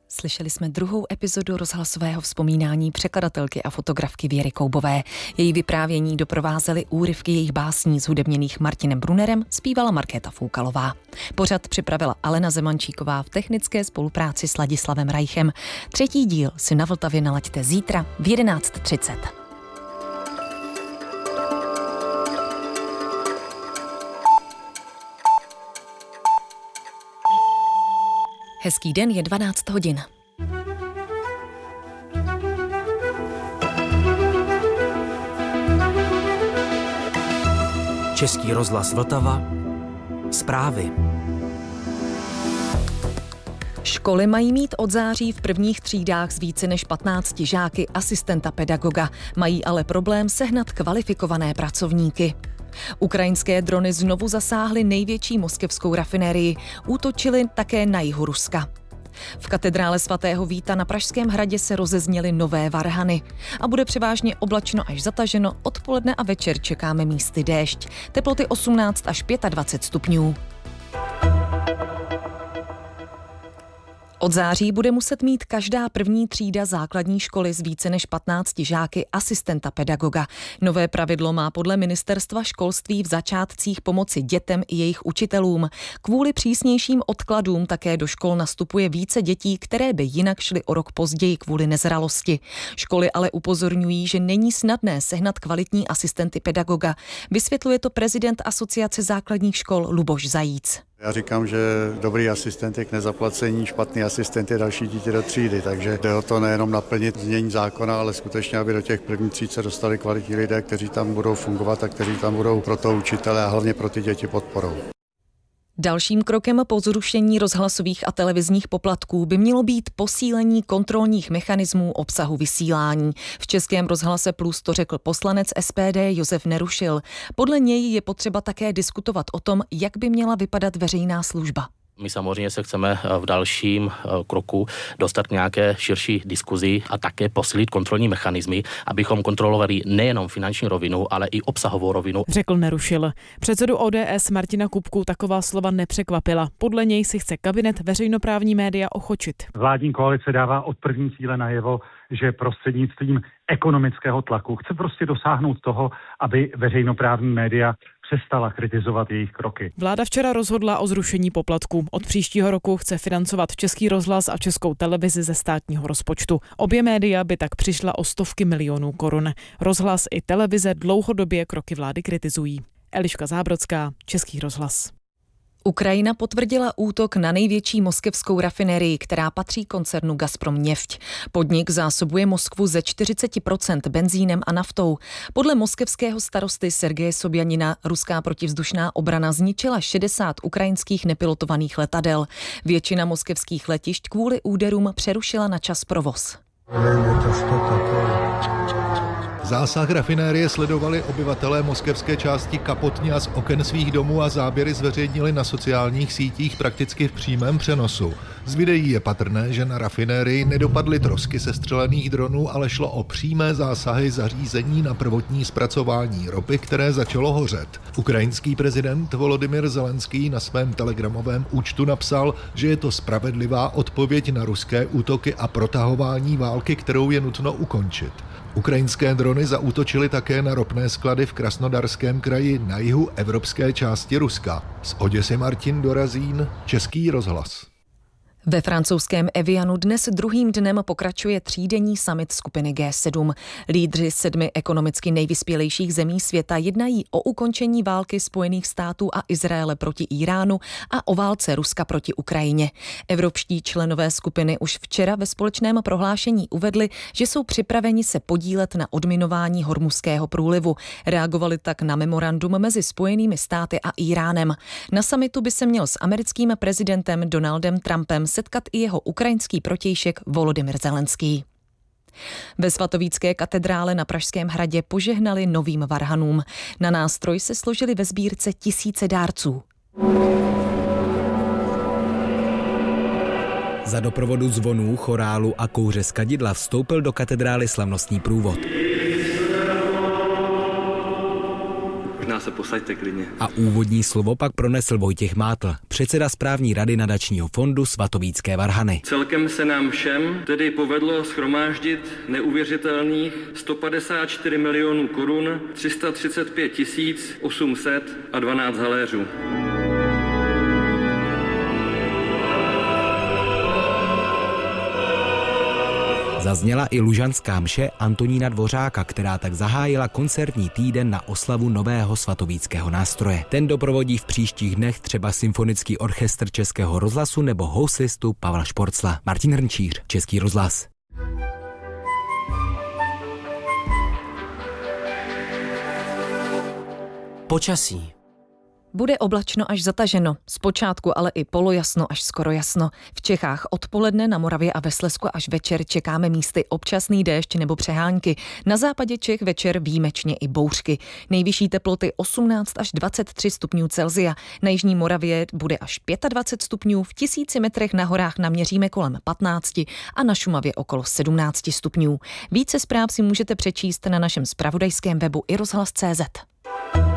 Slyšeli jsme druhou epizodu rozhlasového vzpomínání překladatelky a fotografky Věry Koubové. Její vyprávění doprovázely úryvky jejich básní zhudebněných Martinem Brunnerem, zpívala Markéta Foukalová. Pořad připravila Alena Zemančíková v technické spolupráci s Ladislavem Reichem. Třetí díl si na Vltavě nalaďte zítra v 11:30. Hezký den, je 12 hodin. Český rozhlas Vltava. Zprávy. Školy mají mít od září v prvních třídách s více než 15 žáky asistenta pedagoga. Mají ale problém sehnat kvalifikované pracovníky. Ukrajinské drony znovu zasáhly největší moskevskou rafinérii. Útočily také na jihu Ruska. V katedrále svatého Víta na Pražském hradě se rozezněly nové varhany. A bude převážně oblačno až zataženo, odpoledne a večer čekáme místy déšť. Teploty 18 až 25 stupňů. Od září bude muset mít každá první třída základní školy s více než 15 žáky asistenta pedagoga. Nové pravidlo má podle ministerstva školství v začátcích pomoci dětem i jejich učitelům. Kvůli přísnějším odkladům také do škol nastupuje více dětí, které by jinak šly o rok později kvůli nezralosti. Školy ale upozorňují, že není snadné sehnat kvalitní asistenty pedagoga. Vysvětluje to prezident Asociace základních škol Luboš Zajíc. Já říkám, že dobrý asistent je k nezaplacení, špatný asistent je další dítě do třídy, takže jde o to nejenom naplnit znění zákona, ale skutečně, aby do těch prvních tříd se dostali kvalitní lidé, kteří tam budou fungovat a kteří tam budou pro to učitele a hlavně pro ty děti podporou. Dalším krokem po zrušení rozhlasových a televizních poplatků by mělo být posílení kontrolních mechanismů obsahu vysílání. V Českém rozhlase Plus to řekl poslanec SPD Josef Nerušil. Podle něj je potřeba také diskutovat o tom, jak by měla vypadat veřejná služba. My samozřejmě se chceme v dalším kroku dostat k nějaké širší diskuzi a také posílit kontrolní mechanismy, abychom kontrolovali nejenom finanční rovinu, ale i obsahovou rovinu. Řekl Nerušil. Předsedu ODS Martina Kupku taková slova nepřekvapila. Podle něj si chce kabinet veřejnoprávní média ochočit. Vládní koalice dává od první chvíle najevo, že prostřednictvím ekonomického tlaku chce prostě dosáhnout toho, aby veřejnoprávní média přestala kritizovat jejich kroky. Vláda včera rozhodla o zrušení poplatků. Od příštího roku chce financovat Český rozhlas a Českou televizi ze státního rozpočtu. Obě média by tak přišla o stovky milionů korun. Rozhlas i televize dlouhodobě kroky vlády kritizují. Eliška Zábrodská, Český rozhlas. Ukrajina potvrdila útok na největší moskevskou rafinérii, která patří koncernu Gazprom Neft. Podnik zásobuje Moskvu ze 40% benzínem a naftou. Podle moskevského starosty Sergeje Sobjanina ruská protivzdušná obrana zničila 60 ukrajinských nepilotovaných letadel. Většina moskevských letišť kvůli úderům přerušila na čas provoz. Zásah rafinérie sledovali obyvatelé moskevské části Kapotňa z oken svých domů a záběry zveřejnili na sociálních sítích prakticky v přímém přenosu. Z videí je patrné, že na rafinérii nedopadly trosky sestřelených dronů, ale šlo o přímé zásahy zařízení na prvotní zpracování ropy, které začalo hořet. Ukrajinský prezident Volodymyr Zelenský na svém telegramovém účtu napsal, že je to spravedlivá odpověď na ruské útoky a protahování války, kterou je nutno ukončit. Ukrajinské drony zaútočily také na ropné sklady v Krasnodarském kraji na jihu evropské části Ruska. Z Oděsy Martin Dorazín, Český rozhlas. Ve francouzském Evianu dnes druhým dnem pokračuje třídenní summit skupiny G7. Lídři 7 ekonomicky nejvyspělejších zemí světa jednají o ukončení války Spojených států a Izraele proti Iránu a o válce Ruska proti Ukrajině. Evropští členové skupiny už včera ve společném prohlášení uvedli, že jsou připraveni se podílet na odminování Hormuzského průlivu. Reagovali tak na memorandum mezi Spojenými státy a Iránem. Na summitu by se měl s americkým prezidentem Donaldem Trumpem setkat i jeho ukrajinský protějšek Volodymyr Zelenský. Ve svatovícké katedrále na Pražském hradě požehnali novým varhanům. Na nástroj se složili ve sbírce tisíce dárců. Za doprovodu zvonů, chorálu a kouře z kadidla vstoupil do katedrály slavnostní průvod. Možná se posaďte klidně. A úvodní slovo pak pronesl Vojtěch Mátl, předseda správní rady nadačního fondu Svatovícké varhany. Celkem se nám všem tedy povedlo shromáždit neuvěřitelných 154 milionů korun, 335 812 haléřů. Zazněla i lužanská mše Antonína Dvořáka, která tak zahájila koncertní týden na oslavu nového svatovíckého nástroje. Ten doprovodí v příštích dnech třeba Symfonický orchestr Českého rozhlasu nebo housistu Pavla Šporcla. Martin Hrnčíř, Český rozhlas. Počasí. Bude oblačno až zataženo, zpočátku ale i polojasno až skoro jasno. V Čechách odpoledne, na Moravě a ve Slezsku až večer čekáme místy občasný déšť nebo přehánky. Na západě Čech večer výjimečně i bouřky. Nejvyšší teploty 18 až 23 stupňů Celsia. Na jižní Moravě bude až 25 stupňů, v 1000 metrech na horách naměříme kolem 15 a na Šumavě okolo 17 stupňů. Více zpráv si můžete přečíst na našem zpravodajském webu iRozhlas.cz.